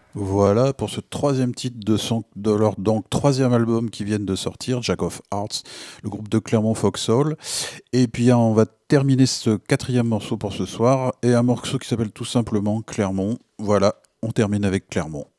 Voilà pour ce troisième titre de leur donc troisième album qui viennent de sortir, Jack of Hearts, le groupe de Clermont Foxhole. Et puis on va terminer ce quatrième morceau pour ce soir, et un morceau qui s'appelle tout simplement Clermont. Voilà, on termine avec Clermont.